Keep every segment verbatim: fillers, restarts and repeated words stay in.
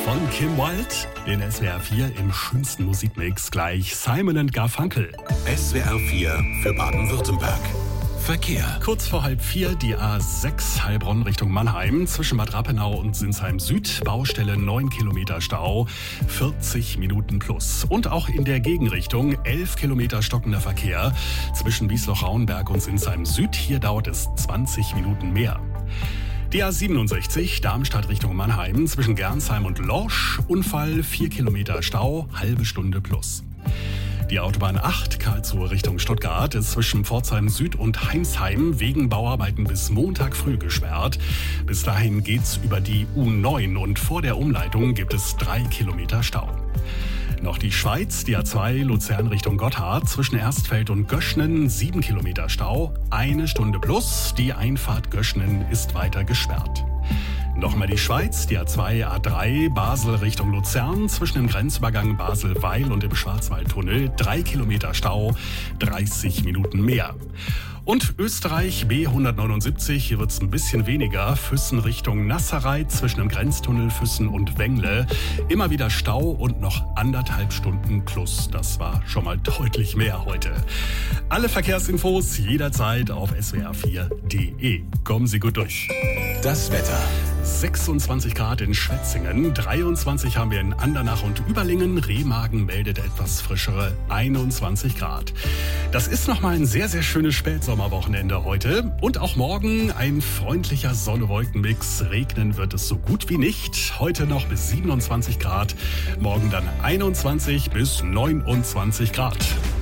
von Kim Wilde. Den S W R vier im schönsten Musikmix gleich Simon and Garfunkel. S W R vier für Baden-Württemberg. Verkehr. Kurz vor halb vier die A sechs Heilbronn Richtung Mannheim. Zwischen Bad Rappenau und Sinsheim Süd. Baustelle neun Kilometer Stau. vierzig Minuten plus. Und auch in der Gegenrichtung elf Kilometer stockender Verkehr. Zwischen Wiesloch-Rauenberg und Sinsheim Süd. Hier dauert es zwanzig Minuten mehr. Die A siebenundsechzig, Darmstadt Richtung Mannheim, zwischen Gernsheim und Lorsch, Unfall, vier Kilometer Stau, halbe Stunde plus. Die Autobahn acht, Karlsruhe Richtung Stuttgart, ist zwischen Pforzheim Süd und Heinsheim wegen Bauarbeiten bis Montag früh gesperrt. Bis dahin geht's über die U neun und vor der Umleitung gibt es drei Kilometer Stau. Noch die Schweiz, die A zwei Luzern Richtung Gotthard, zwischen Erstfeld und Göschnen sieben Kilometer Stau, eine Stunde plus, die Einfahrt Göschnen ist weiter gesperrt. Nochmal die Schweiz, die A zwei A drei Basel Richtung Luzern, zwischen dem Grenzübergang Basel-Weil und dem Schwarzwaldtunnel drei Kilometer Stau, dreißig Minuten mehr. Und Österreich B hundertneunundsiebzig, hier wird es ein bisschen weniger. Füssen Richtung Nasserei zwischen dem Grenztunnel Füssen und Wengle. Immer wieder Stau und noch anderthalb Stunden plus. Das war schon mal deutlich mehr heute. Alle Verkehrsinfos jederzeit auf S W R vier punkt de. Kommen Sie gut durch. Das Wetter. sechsundzwanzig Grad in Schwetzingen, dreiundzwanzig haben wir in Andernach und Überlingen. Remagen meldet etwas frischere einundzwanzig Grad. Das ist nochmal ein sehr, sehr schönes Spätsommerwochenende heute. Und auch morgen ein freundlicher Sonne-Wolken-Mix. Regnen wird es so gut wie nicht. Heute noch bis siebenundzwanzig Grad. Morgen dann einundzwanzig bis neunundzwanzig Grad.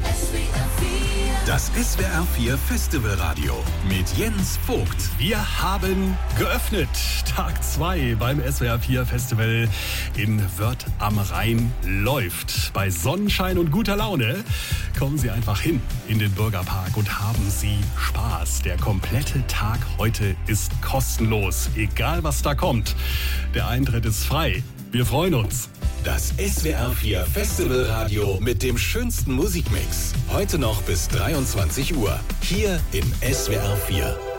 Das S W R vier Festivalradio mit Jens Vogt. Wir haben geöffnet. Tag zwei beim S W R vier Festival in Wörth am Rhein läuft. Bei Sonnenschein und guter Laune kommen Sie einfach hin in den Bürgerpark und haben Sie Spaß. Der komplette Tag heute ist kostenlos, egal was da kommt. Der Eintritt ist frei. Wir freuen uns. Das S W R vier Festivalradio mit dem schönsten Musikmix. Heute noch bis dreiundzwanzig Uhr. Hier im S W R vier.